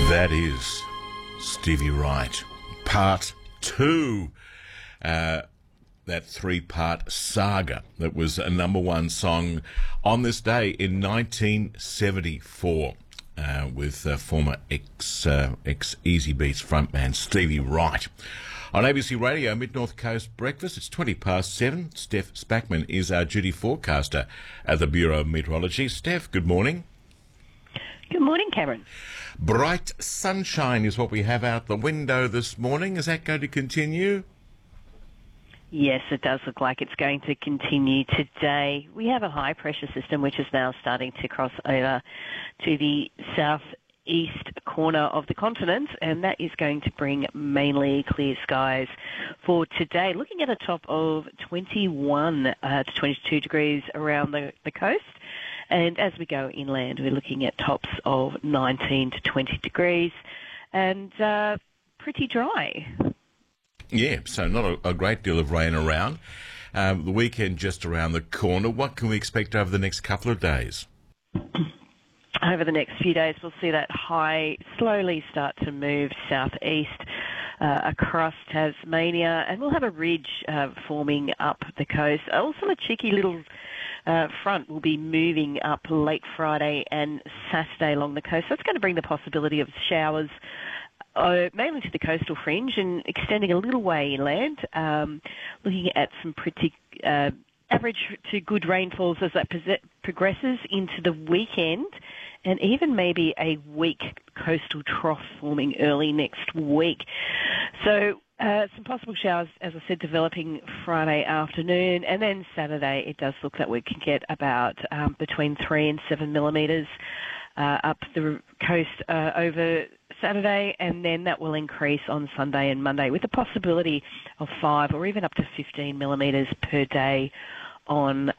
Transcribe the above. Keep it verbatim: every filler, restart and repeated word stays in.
That is Stevie Wright, part two. Uh, that three-part saga that was a number one song on this day in nineteen seventy-four uh, with uh, former ex, uh, ex-Easy Beats frontman Stevie Wright. On A B C Radio, Mid-North Coast Breakfast, it's twenty past seven. Steph Spackman is our duty forecaster at the Bureau of Meteorology. Steph, good morning. Good morning, Cameron. Bright sunshine is what we have out the window this morning. Is that going to continue? Yes, it does look like it's going to continue today. We have a high pressure system which is now starting to cross over to the southeast corner of the continent, and that is going to bring mainly clear skies for today. Looking at a top of twenty-one uh, to twenty-two degrees around the, the coast. And as we go inland, we're looking at tops of nineteen to twenty degrees and uh, pretty dry. Yeah, so not a, a great deal of rain around. Um, the weekend just around the corner. What can we expect over the next couple of days? Over the next few days, we'll see that high slowly start to move southeast uh, across Tasmania, and we'll have a ridge uh, forming up the coast. Also a cheeky little uh, front will be moving up late Friday and Saturday along the coast. That's going to bring the possibility of showers Uh, mainly to the coastal fringe and extending a little way inland, um, looking at some pretty uh, average to good rainfalls as that pos- progresses into the weekend, and even maybe a weak coastal trough forming early next week. So uh, some possible showers, as I said, developing Friday afternoon, and then Saturday it does look that we can get about um, between three and seven millimetres uh, up the coast uh, over Saturday, and then that will increase on Sunday and Monday with the possibility of five or even up to fifteen millimetres per day on